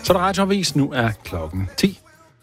Så er der Radioavis. Nu er klokken 10.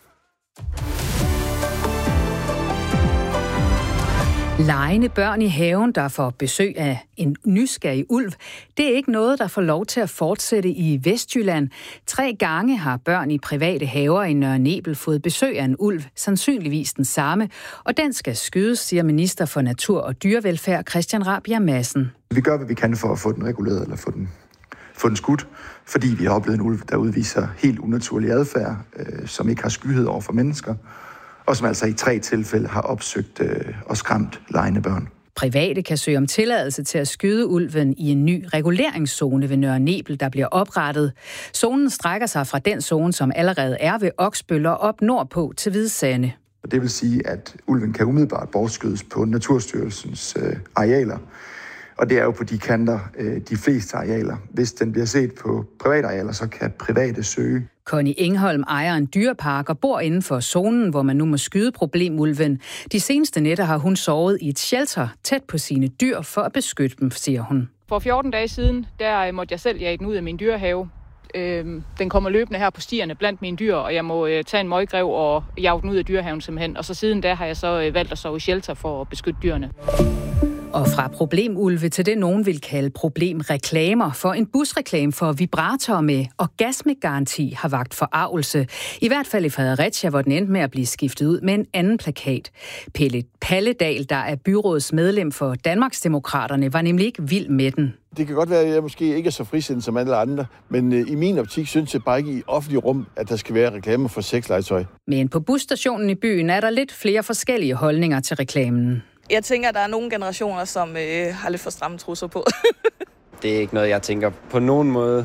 Legende børn i haven, der får besøg af en nysgerrig ulv, det er ikke noget, der får lov til at fortsætte i Vestjylland. 3 gange har børn i private haver i Nørre Nebel fået besøg af en ulv, sandsynligvis den samme, og den skal skydes, siger minister for Natur og Dyrevelfærd Christian Rabjerg Madsen. Vi gør, hvad vi kan for at få den reguleret eller få den skudt, fordi vi har oplevet en ulv, der udviser helt unaturlig adfærd, som ikke har skyhed over for mennesker, og som altså i 3 tilfælde har opsøgt og skræmt legende børn. Private kan søge om tilladelse til at skyde ulven i en ny reguleringszone ved Nørre Nebel, der bliver oprettet. Zonen strækker sig fra den zone, som allerede er ved Oksbøl og op nordpå til Hvidsande. Det vil sige, at ulven kan umiddelbart bortskydes på Naturstyrelsens arealer. Og det er jo på de kanter, de fleste arealer. Hvis den bliver set på private arealer, så kan private søge. Connie Engholm ejer en dyrepark og bor inden for zonen, hvor man nu må skyde problemulven. De seneste nætter har hun sovet i et shelter tæt på sine dyr for at beskytte dem, siger hun. For 14 dage siden, der måtte jeg selv jage den ud af min dyrehave. Den kommer løbende her på stierne blandt mine dyr, og jeg må tage en møggrev og jage den ud af dyrehaven simpelthen. Og så siden da har jeg så valgt at sove i shelter for at beskytte dyrene. Og fra problemulve til det, nogen vil kalde problemreklamer, for en busreklame for vibratorer med orgasmegaranti har vakt forargelse. I hvert fald i Fredericia, hvor den endte med at blive skiftet ud med en anden plakat. Pelle Palledal, der er byrådsmedlem for Danmarksdemokraterne, var nemlig ikke vild med den. Det kan godt være, at jeg måske ikke er så frisindet som alle andre, men i min optik synes jeg bare ikke i offentlig rum, at der skal være reklamer for sexlegetøj. Men på busstationen i byen er der lidt flere forskellige holdninger til reklamen. Jeg tænker, at der er nogle generationer, som har lidt for stramme trusser på. Det er ikke noget, jeg tænker på nogen måde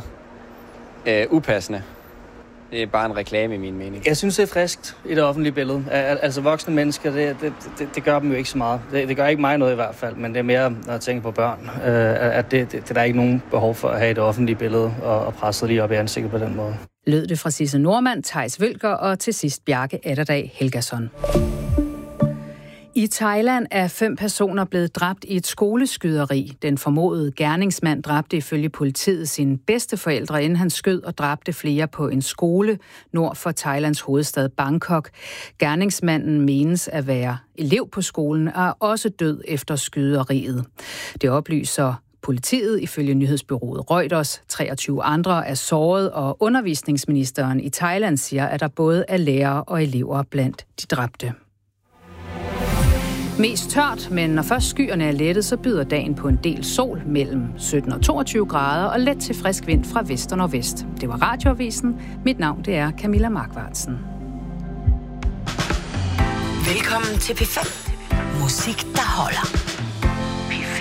upassende. Det er bare en reklame i min mening. Jeg synes, det er friskt i det offentlige billede. Altså voksne mennesker, det gør dem jo ikke så meget. Det gør ikke mig noget i hvert fald, men det er mere, når jeg tænker på børn. At det der er ikke nogen behov for at have et offentligt billede og presse lige op i ansigtet på den måde. Lød det fra Sisse Nordmand, Theis Vølker og til sidst Bjarke Atterdag Helgason. I Thailand er 5 personer blevet dræbt i et skoleskyderi. Den formodede gerningsmand dræbte ifølge politiet sine bedsteforældre, inden han skød og dræbte flere på en skole nord for Thailands hovedstad Bangkok. Gerningsmanden menes at være elev på skolen og er også død efter skyderiet. Det oplyser politiet ifølge nyhedsbureauet Reuters. 23 andre er såret, og undervisningsministeren i Thailand siger, at der både er lærere og elever blandt de dræbte. Mest tørt, men når først skyerne er lettet, så byder dagen på en del sol mellem 17 og 22 grader og let til frisk vind fra vest og nordvest. Det var Radioavisen. Mit navn det er Camilla Markvartsen. Velkommen til P5. Musik, der holder.